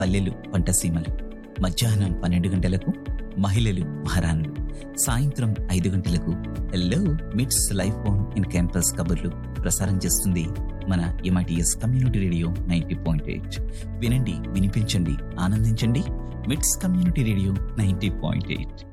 పల్లెలు పంటసీమలు. మధ్యాహ్నం 12 గంటలకు మహిళలు మహారాణులు. సాయంత్రం 5 గంటలకు హెల్లో మిట్స్ లైఫ్ ఆన్ ఇన్ క్యాంపస్ కబుర్లు ప్రసారం చేస్తుంది మన MITS కమ్యూనిటీ రేడియో 90.8. వినండి, వినిపించండి, ఆనందించండి. మిట్స్ కమ్యూనిటీ రేడియో 90.8.